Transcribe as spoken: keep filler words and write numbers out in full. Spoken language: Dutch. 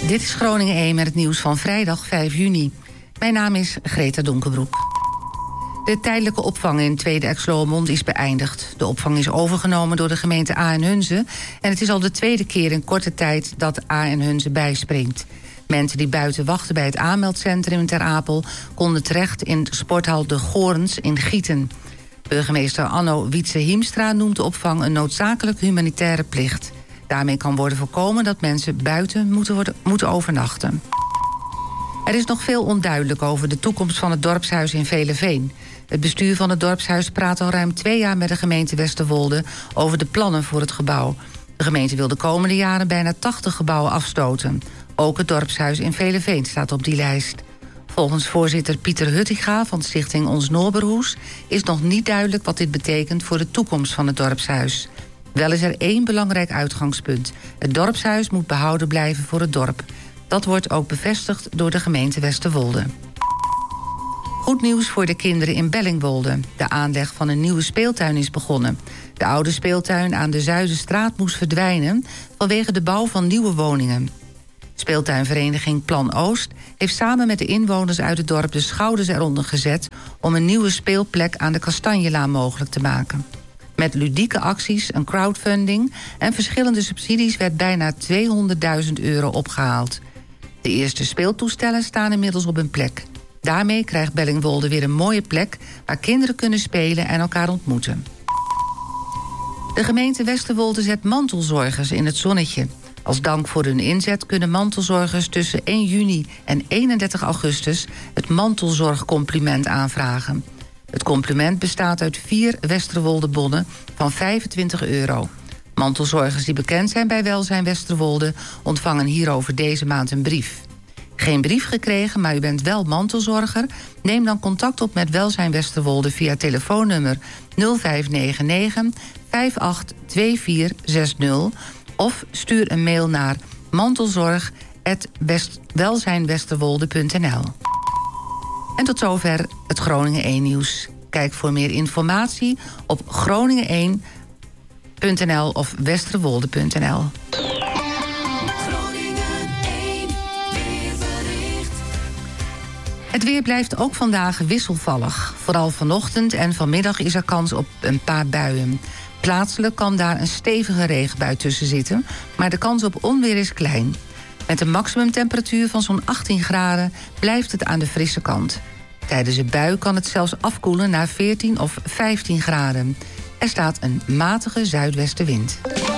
Dit is Groningen één met het nieuws van vrijdag vijf juni. Mijn naam is Greta Donkerbroek. De tijdelijke opvang in Tweede Exloërmond is beëindigd. De opvang is overgenomen door de gemeente A en Hunze en het is al de tweede keer in korte tijd dat A en Hunze bijspringt. Mensen die buiten wachten bij het aanmeldcentrum Ter Apel konden terecht in de sporthal De Goorns in Gieten. Burgemeester Anno Wietse-Hiemstra noemt de opvang een noodzakelijk humanitaire plicht. Daarmee kan worden voorkomen dat mensen buiten moeten, worden, moeten overnachten. Er is nog veel onduidelijk over de toekomst van het dorpshuis in Veleveen. Het bestuur van het dorpshuis praat al ruim twee jaar met de gemeente Westerwolde over de plannen voor het gebouw. De gemeente wil de komende jaren bijna tachtig gebouwen afstoten. Ook het dorpshuis in Veleveen staat op die lijst. Volgens voorzitter Pieter Huttiga van stichting Ons Noorberhoes is nog niet duidelijk wat dit betekent voor de toekomst van het dorpshuis. Wel is er één belangrijk uitgangspunt. Het dorpshuis moet behouden blijven voor het dorp. Dat wordt ook bevestigd door de gemeente Westerwolde. Goed nieuws voor de kinderen in Bellingwolde. De aanleg van een nieuwe speeltuin is begonnen. De oude speeltuin aan de Zuiderstraat moest verdwijnen vanwege de bouw van nieuwe woningen. Speeltuinvereniging Plan Oost heeft samen met de inwoners uit het dorp de schouders eronder gezet om een nieuwe speelplek aan de Kastanjelaan mogelijk te maken. Met ludieke acties, een crowdfunding en verschillende subsidies werd bijna tweehonderdduizend euro opgehaald. De eerste speeltoestellen staan inmiddels op hun plek. Daarmee krijgt Bellingwolde weer een mooie plek waar kinderen kunnen spelen en elkaar ontmoeten. De gemeente Westerwolde zet mantelzorgers in het zonnetje. Als dank voor hun inzet kunnen mantelzorgers tussen één juni en eenendertig augustus het mantelzorgcompliment aanvragen. Het compliment bestaat uit vier Westerwolde-bonnen van vijfentwintig euro. Mantelzorgers die bekend zijn bij Welzijn Westerwolde ontvangen hierover deze maand een brief. Geen brief gekregen, maar u bent wel mantelzorger? Neem dan contact op met Welzijn Westerwolde via telefoonnummer nul vijf negen negen vijf acht twee vier zes nul of stuur een mail naar mantelzorg apenstaartje welzijnwesterwolde punt n l. En tot zover het Groningen één nieuws. Kijk voor meer informatie op groningen één punt n l of westerwolde punt n l. Het weer blijft ook vandaag wisselvallig. Vooral vanochtend en vanmiddag is er kans op een paar buien. Plaatselijk kan daar een stevige regenbui tussen zitten, maar de kans op onweer is klein. Met een maximumtemperatuur van zo'n achttien graden blijft het aan de frisse kant. Tijdens een bui kan het zelfs afkoelen naar veertien of vijftien graden. Er staat een matige zuidwestenwind.